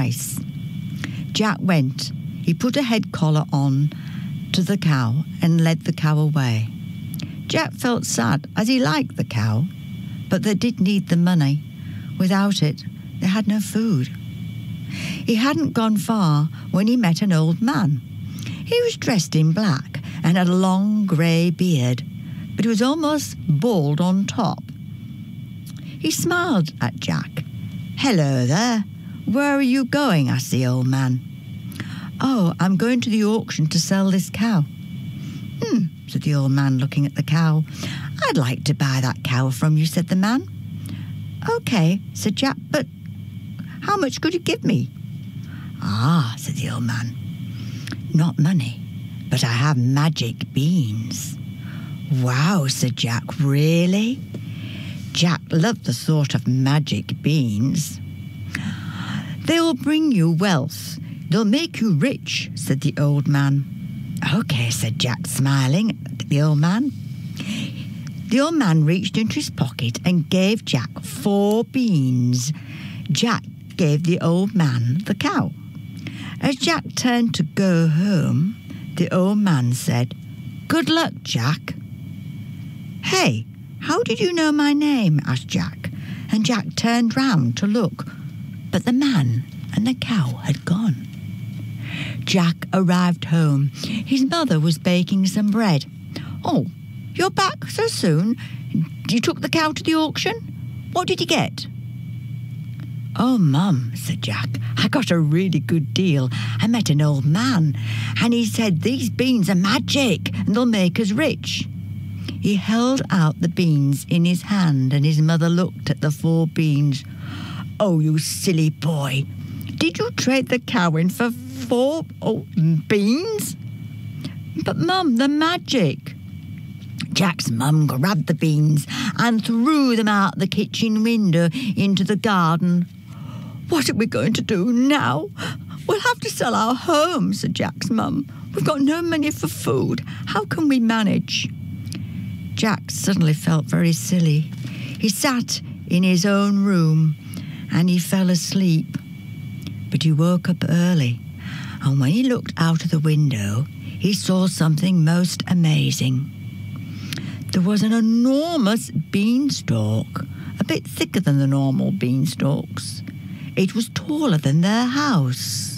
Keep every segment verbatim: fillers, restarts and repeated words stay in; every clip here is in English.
nice. Jack went. He put a head collar on to the cow and led the cow away. Jack felt sad as he liked the cow, but they did need the money. Without it, they had no food. He hadn't gone far when he met an old man. He was dressed in black and had a long grey beard, but he was almost bald on top. He smiled at Jack. "Hello there. Where are you going?" asked the old man. "Oh, I'm going to the auction to sell this cow." "Hmm," said the old man, looking at the cow. "I'd like to buy that cow from you," said the man. "OK," said Jack, "but how much could you give me?" "Ah," said the old man, "not money, but I have magic beans." "Wow," said Jack, "really?" Jack loved the thought of magic beans. "They'll bring you wealth. They'll make you rich," said the old man. "OK," said Jack, smiling at the old man. The old man reached into his pocket and gave Jack four beans. Jack gave the old man the cow. As Jack turned to go home, the old man said, "Good luck, Jack." "Hey, how did you know my name?" asked Jack, and Jack turned round to look, but the man and the cow had gone. Jack arrived home. His mother was baking some bread. "Oh, you're back so soon? You took the cow to the auction? What did you get?" "Oh, Mum," said Jack, "I got a really good deal. I met an old man, and he said these beans are magic and they'll make us rich." He held out the beans in his hand, and his mother looked at the four beans. "Oh, you silly boy. Did you trade the cow in for four oh, beans?" "But, Mum, they're magic." Jack's mum grabbed the beans and threw them out the kitchen window into the garden. "What are we going to do now? We'll have to sell our home," said Jack's mum. "We've got no money for food. How can we manage?" Jack suddenly felt very silly. He sat in his own room and he fell asleep. But he woke up early, and when he looked out of the window, he saw something most amazing. There was an enormous beanstalk, a bit thicker than the normal beanstalks. It was taller than their house.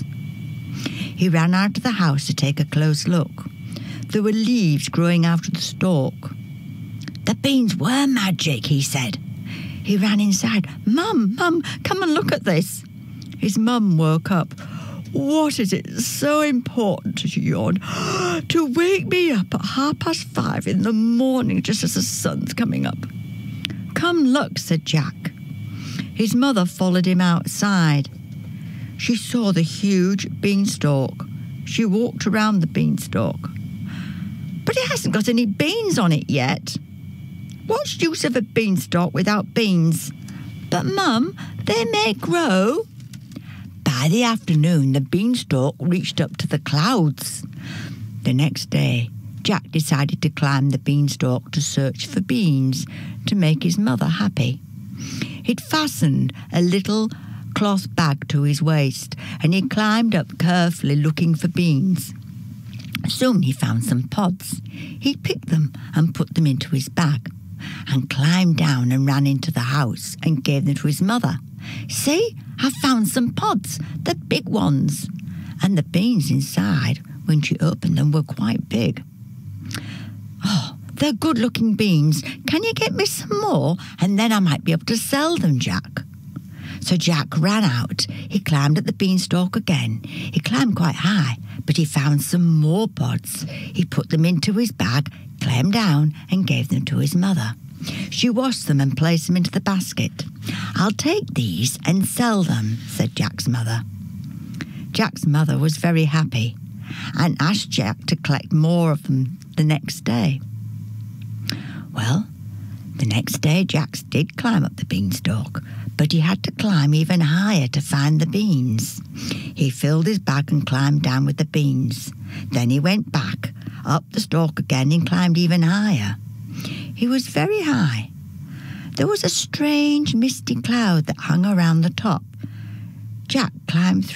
He ran out of the house to take a close look. There were leaves growing out of the stalk. "The beans were magic," he said. He ran inside. "Mum, Mum, come and look at this." His mum woke up. "What is it so important?" she yawned. "To wake me up at half past five in the morning just as the sun's coming up." "Come look," said Jack. His mother followed him outside. She saw the huge beanstalk. She walked around the beanstalk. "But it hasn't got any beans on it yet." "What's use of a beanstalk without beans?" "But, Mum, they may grow." By the afternoon, the beanstalk reached up to the clouds. The next day, Jack decided to climb the beanstalk to search for beans to make his mother happy. He'd fastened a little cloth bag to his waist, and he climbed up carefully looking for beans. Soon he found some pods. He picked them and put them into his bag, and climbed down and ran into the house and gave them to his mother. "See, I've found some pods, the big ones." And the beans inside, when she opened them, were quite big. "Oh, they're good-looking beans. Can you get me some more? And then I might be able to sell them, Jack." So Jack ran out. He climbed at the beanstalk again. He climbed quite high, but he found some more pods. He put them into his bag, climbed down, and gave them to his mother. She washed them and placed them into the basket. "I'll take these and sell them," said Jack's mother. Jack's mother was very happy and asked Jack to collect more of them the next day. Well, the next day Jack did climb up the beanstalk, but he had to climb even higher to find the beans. He filled his bag and climbed down with the beans. Then he went back, up the stalk again, and climbed even higher. He was very high. There was a strange misty cloud that hung around the top. Jack climbed